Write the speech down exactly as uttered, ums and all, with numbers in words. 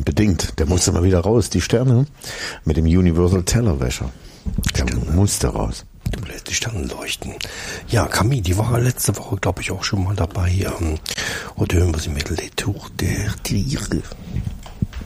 Unbedingt. Der musste mal wieder raus. Die Sterne mit dem Universal Tellerwäscher. Der Sterne. musste raus. Du lässt die Sterne leuchten. Ja, Camille, die war letzte Woche, glaube ich, auch schon mal dabei. Ähm, heute hören wir sie mit Les Tours der Tiere.